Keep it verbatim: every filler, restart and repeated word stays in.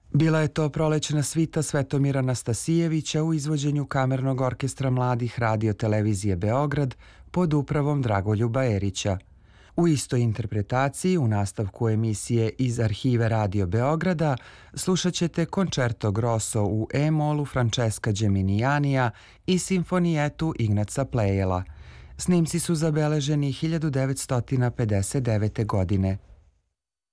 Bila je to prolećna svita Svetomira Nastasijevića u izvođenju Kamernog orkestra mladih radio televizije Beograd pod upravom Dragoljuba Erića. U istoj interpretaciji, u nastavku emisije iz arhive Radio Beograda, slušat ćete koncerto grosso u E-molu Francesca Geminijanija i simfonijetu Ignaca Plejela. Snimci su zabeleženi hiljadu devetsto pedeset devete. godine.